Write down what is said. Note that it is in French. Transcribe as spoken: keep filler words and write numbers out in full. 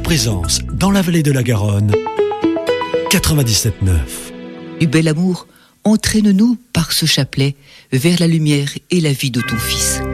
présence dans la vallée de la Garonne, quatre-vingt-dix-sept neuf. Du bel amour, entraîne-nous par ce chapelet vers la lumière et la vie de ton Fils.